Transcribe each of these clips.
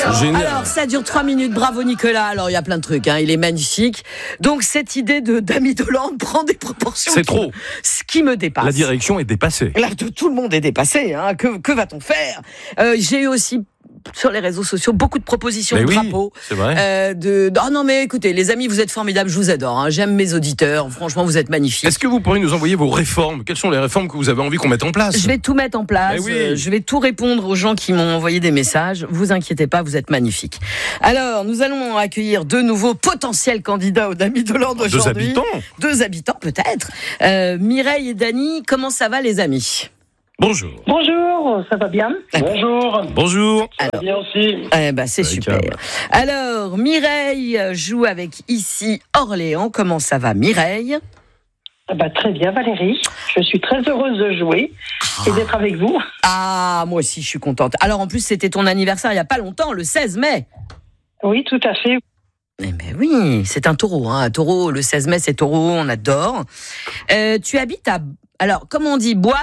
Génial. Alors, ça dure 3 minutes. Bravo, Nicolas. Alors, il y a plein de trucs. Il est magnifique. Donc, cette idée de Damy Doland prend des proportions. C'est trop. Ce qui me dépasse. La direction est dépassée. Là, tout le monde est dépassé. Que va-t-on faire ? J'ai eu aussi sur les réseaux sociaux beaucoup de propositions de drapeaux. C'est vrai. Oh non, mais écoutez, les amis, vous êtes formidables. Je vous adore. J'aime mes auditeurs. Franchement, vous êtes magnifiques. Est-ce que vous pourriez nous envoyer vos réformes ? Quelles sont les réformes que vous avez envie qu'on mette en place ? Je vais tout mettre en place. Je vais tout répondre aux gens qui m'ont envoyé des messages. Vous inquiétez pas, vous êtes magnifiques. Alors, nous allons accueillir deux nouveaux potentiels candidats au Damy Doland aujourd'hui. 2 habitants, peut-être. Mireille et Dany, comment ça va, les amis ? Bonjour. Bonjour, ça va bien ? Bonjour. Ça va bien aussi. C'est super. Alors, Mireille joue avec ici Orléans. Comment ça va, Mireille ? Très bien, Valérie. Je suis très heureuse de jouer et d'être avec vous. Ah, moi aussi, je suis contente. Alors, en plus, c'était ton anniversaire il n'y a pas longtemps, le 16 mai. Oui, tout à fait. Eh ben oui, c'est un taureau. Un taureau, le 16 mai, c'est taureau, on adore. Tu habites à... Alors, comment on dit, Boine ?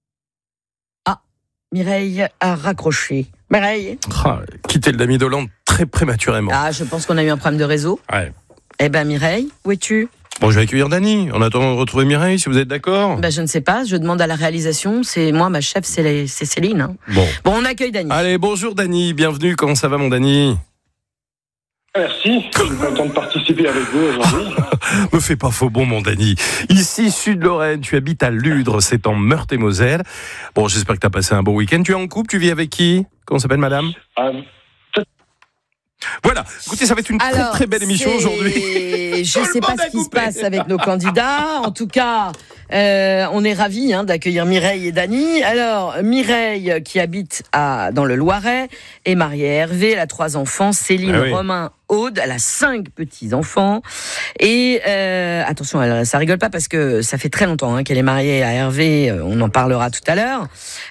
Mireille a raccroché. Mireille ? Quitter le Damy Doland très prématurément. Je pense qu'on a eu un problème de réseau. Ouais. Eh ben Mireille, où es-tu ? Bon, je vais accueillir Dany. En attendant de retrouver Mireille, si vous êtes d'accord. Je ne sais pas, je demande à la réalisation. C'est moi, ma chef, c'est Céline. Bon, on accueille Dany. Allez, bonjour Dany, bienvenue. Comment ça va, mon Dany ? Merci, je suis content de participer avec vous aujourd'hui. Me fais pas faux bon, mon Dany. Ici, Sud-Lorraine, tu habites à Ludre, c'est en Meurthe-et-Moselle. Bon, j'espère que tu as passé un bon week-end. Tu es en couple, tu vis avec qui ? Comment s'appelle madame ? Voilà, écoutez, ça va être une très belle émission aujourd'hui. Je ne sais pas ce qui se passe avec nos candidats. En tout cas, on est ravis d'accueillir Mireille et Dany. Alors, Mireille, qui habite dans le Loiret, est mariée à Hervé. Elle a 3 enfants, Céline, Romain, Aude. Elle a 5 petits-enfants. Et attention, ça rigole pas parce que ça fait très longtemps qu'elle est mariée à Hervé. On en parlera tout à l'heure.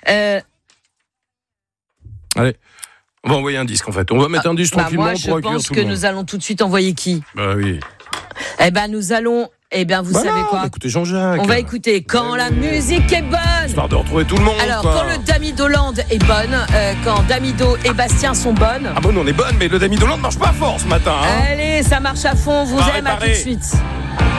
Allez. On va envoyer un disque en fait. On va mettre un disque tranquillement pour accueillir tout le monde. Moi, je pense que nous allons tout de suite envoyer qui ? Oui. Nous allons... vous savez quoi ? Écoutez Jean-Jacques. On va écouter Quand la musique est bonne. Histoire de retrouver tout le monde. Alors, quand le Damy Doland est bonne, quand Damido et Bastien sont bonnes. Ah bon, on est bonne, mais le Damy Doland ne marche pas fort ce matin. Allez, ça marche à fond. On vous aime, à tout de suite.